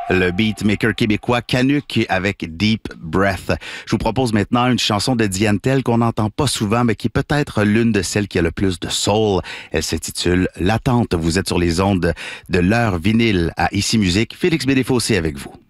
le beatmaker québécois Canuck avec Deep Breath. Je vous propose maintenant une chanson de Diane Tell qu'on n'entend pas souvent, mais qui est peut-être l'une de celles qui a le plus de soul. Elle s'intitule L'attente. Vous êtes sur les ondes de l'heure vinyle à Ici Musique. Félix Bédéfossé avec vous.